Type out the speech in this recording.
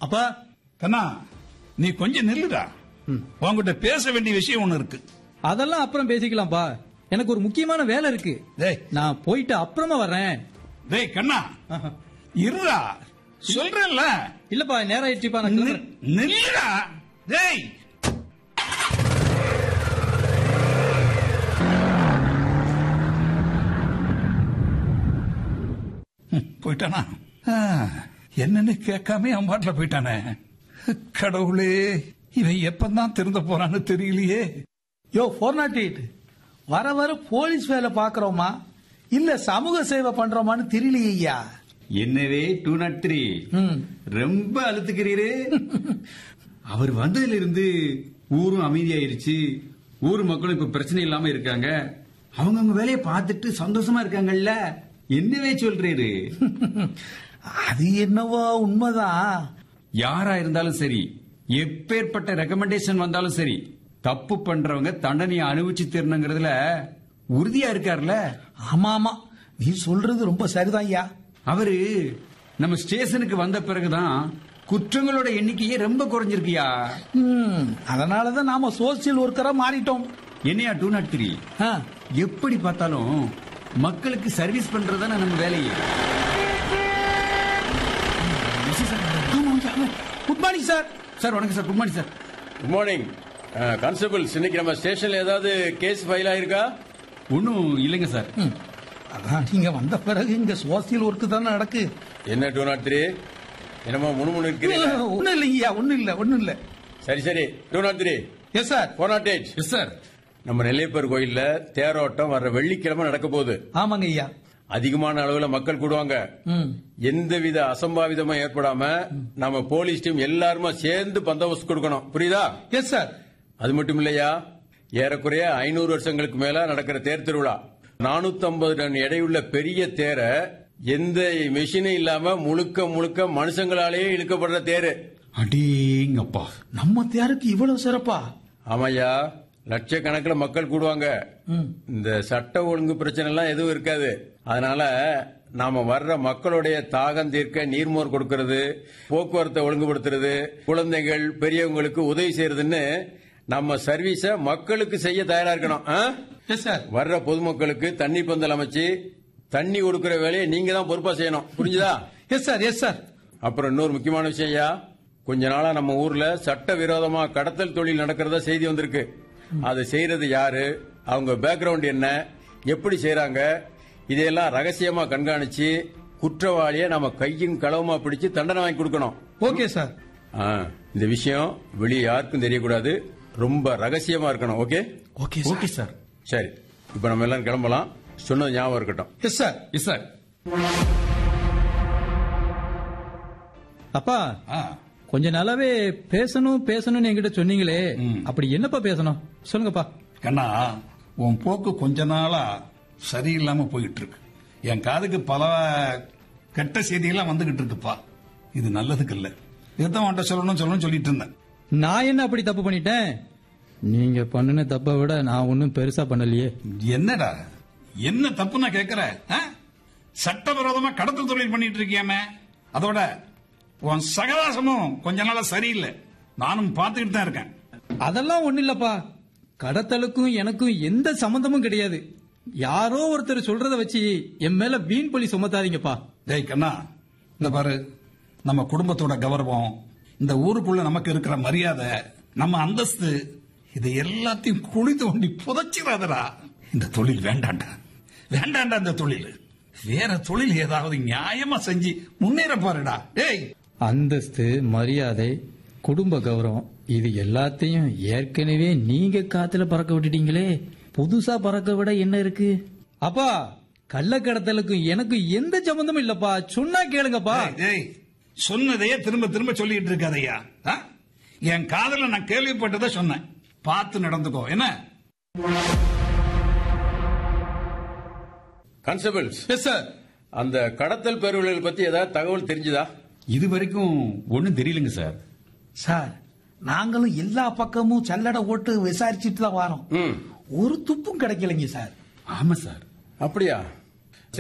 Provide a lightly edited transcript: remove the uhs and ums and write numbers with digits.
அப்பா கண்ணா, நீ கொஞ்சம் நில்லுடா. உன்கிட்ட பேச வேண்டிய விஷயம் ஒண்ணு இருக்கு. அதெல்லாம் அப்புறம் பேசிக்கலாம்ப்பா. எனக்கு ஒரு முக்கியமான வேலை இருக்கு. டேய் நான் போயிட்டு அப்புறமா வர்றேன். டேய் கண்ணா, இருடா, சொல்றேன்ல. இல்லப்பா, நேரம் ஆயிடுச்சுப்பா, நான் கிளம்புறேன். நில்லுடா. டேய் போயிட்டானா? என்னன்னு கேட்காம அவன் பாட்டுல போயிட்டானே. கடவுளே, இவன் எப்பதான் திருந்த போறான்னு தெரியலையே. யோ 408, வர வர போலீஸ் வேலை பாக்குறோமா இல்ல சமூக சேவை பண்றோமான்னு தெரியலையா? என்னவே 203 ரொம்ப அழுத்துக்கிறீரு. அவர் வந்ததுல இருந்து ஊரும் அமைதியாயிருச்சு. ஊர் மக்களும் இப்ப பிரச்சனை இல்லாம இருக்காங்க. அவங்க வேலையை பார்த்துட்டு சந்தோஷமா இருக்காங்கல்ல. என்னவே சொல்றீரு? அது என்னவோ உண்மைதான். யாரா இருந்தாலும் சரி, எப்பேற்பட்ட ரெக்கமெண்டேஷன் வந்தாலும் சரி, தப்பு பண்றவங்க தண்டனையை அனுபவிச்சு தரணுங்கிறதுல உறுதியா இருக்காருல்ல. ஆமா ஆமா, நீ சொல்றது ரொம்ப சரிதான் ஐயா. அவரு நம்ம ஸ்டேஷனுக்கு வந்த பிறகுதான் குற்றங்களோட எண்ணிக்கையே ரொம்ப குறைஞ்சிருக்கியா. அதனாலதான் நாம சோசியல் ஒர்க்கரா மாறிட்டோம். என்னையா 203, எப்படி பார்த்தாலும் மக்களுக்கு சர்வீஸ் பண்றதுதானே நம்ம வேலையே. Good morning sir. சார் வணக்கம் sir. Good morning sir. Good morning constables. இன்னைக்கு நம்ம ஸ்டேஷன்ல ஏதாவது கேஸ் ஃபைல் ஆயிருக்கா? ஒன்னும் இல்லைங்க சார். அதான் நீங்க வந்த பிறகு இங்க சோசியல் ஒர்க் தானே நடக்கு. என்ன 203 என்னமோ முணுமுணு இருக்கிறீங்க? ஒண்ணும் இல்லையா, ஒண்ணும் இல்ல. சரி சரி 203. Yes sir. 408. Yes sir. நம்ம நெல்லையப்பர் கோயில்ல தேரோட்டம் வர்ற வெள்ளிக்கிழமை நடக்க போகுது. ஆமாங்க ஐயா. அதிகமான அளவுல மக்கள் கூடுவாங்க. எந்தவித அசம்பாவிதமும் ஏற்படாம நம்ம போலீஸ் டீம் எல்லாருமா சேர்ந்து பந்தோபஸ்து கொடுக்கணும். புரியுதா? Yes sir. அது மட்டும் இல்லையா, ஏறக்குறைய 500 வருஷங்களுக்கு மேல நடக்கிற தேர் திருவிழா. 450 டன் எடையுள்ள பெரிய தேரை எந்த மெஷினும் இல்லாம முழுக்க முழுக்க மனுஷங்களாலேயே இழுக்கப்படுற தேரு. அடேங்கப்பா, நம்ம தேருக்கு இவ்வளவு சிறப்பா? ஆமாயா, லட்சக்கணக்கில் மக்கள் கூடுவாங்க. இந்த சட்ட ஒழுங்கு பிரச்சனை எல்லாம் எதுவும் இருக்காது. அதனால நாம வர்ற மக்களுடைய தாகம் தீர்க்க நீர்மோர் கொடுக்கறது, போக்குவரத்தை ஒழுங்குபடுத்துறது, குழந்தைகள் பெரியவங்களுக்கு உதவி செய்யறதுன்னு நம்ம சர்வீஸ மக்களுக்கு செய்ய தயாரா இருக்கணும். வர்ற பொதுமக்களுக்கு தண்ணி பந்தல் அமைச்சு தண்ணி கொடுக்கிற வேலையை நீங்க தான் பொறுப்பா செய்யணும். புரிஞ்சுதா? Yes sir. Yes sir. அப்புறம் இன்னொரு முக்கியமான விஷயம், கொஞ்ச நாளா நம்ம ஊர்ல சட்ட விரோதமா கடத்தல் தொழில் நடக்கிறதா செய்தி வந்திருக்கு. அதை செய்யறது யாரு, அவங்க பேக்ரவுண்ட் என்ன, எப்படி செய்யறாங்க, இதையெல்லாம் ரகசியமா கண்காணிச்சு குற்றவாளியை நம்ம கையும் களவுமா பிடிச்சு தண்டனை வாங்கி கொடுக்கணும். Okay sir. இந்த விஷயம் வெளியே யாருக்கும் தெரியக்கூடாது. ரொம்ப ரகசியமா இருக்கணும். ஓகே? Okay sir. சரி, இப்ப நம்ம எல்லாம் கிளம்பலாம். சொன்னது ஞாபகம் இருக்கட்டும். Yes sir. Yes sir. அப்பா, கொஞ்ச நாளாவே பேசணும்னு என்கிட்ட சொன்னீங்களே, அப்படி என்னப்பா பேசணும் சொல்லுங்கப்பா. கண்ணா, உன் போக்கு கொஞ்ச நாளா சரியில்லாம போயிட்டு இருக்கு. என் காதுக்கு பல கெட்ட செய்தியெல்லாம் வந்துகிட்டு இருக்குப்பா. இது நல்லதுக்கு இல்ல. இதான் உன்கிட்ட சொல்லணும்னு சொல்லிட்டு இருந்தேன். நான் என்ன அப்படி தப்பு பண்ணிட்டேன்? நீங்க பண்ணின தப்பை விட நான் ஒன்னும் பெருசா பண்ணலையே. என்னடா, என்ன தப்பு நான் கேக்குற? சட்டவிரோதமா கடத்தல் தொழில் பண்ணிட்டு இருக்கியாமே, அதோட உன் சகவாசமும் கொஞ்ச நாளா சரியில்லை. நானும் பாத்துக்கிட்டு தான் இருக்கேன். அதெல்லாம் ஒண்ணு இல்லப்பா. கடத்தலுக்கும் எனக்கும் எந்த சம்பந்தமும் கிடையாது. யாரோ ஒருத்தர் சொல்றத வச்சு என் மேல வீண் பழி சுமத்தாதீங்கப்பா. டேய் கண்ணா, இந்த பாரு, நம்ம குடும்பத்தோட கௌரவம், இந்த ஊருக்குள்ள நமக்கு இருக்கிற மரியாதை, நம்ம அந்தஸ்து, இது எல்லாத்தையும் குழி தோண்டி புதைச்சிடாதடா. இந்த தொழில் வேண்டாண்டா. இந்த தொழில் வேற தொழில் ஏதாவது நியாயமா செஞ்சு முன்னேற பாருடா. டேய், அந்தஸ்து, மரியாதை, குடும்ப கௌரவம், இது எல்லாத்தையும் ஏற்கனவே நீங்க காத்துல பறக்க விட்டுட்டீங்களே. புதுசா பறக்க விட என்ன இருக்கு? அப்பா, கள்ளக்கடத்தலுக்கும் எனக்கு எந்த சம்பந்தமும் இல்லப்பா. சொன்னா கேளுங்கப்பா. சொன்னதையே திரும்ப திரும்ப சொல்லிட்டு இருக்காதையா. என் காதல நான் கேள்விப்பட்டதை சொன்னேன். பார்த்து நடந்துக்கோ. என்ன கான்ஸ்டபிள்ஸ்? Yes sir. அந்த கடத்தல் பேருவர்கள் பத்தி ஏதாவது தகவல் தெரிஞ்சுதா? இது வரைக்கும் ஒன்னும் தெரியலங்க சார். சார், நாங்களும் எல்லா பக்கமும் சல்லடை ஓட்டு விசாரிச்சுட்டு தான் வரோம். ஒரு துப்பும் கிடைக்கலைங்க சார். ஆமா சார். அப்படியா?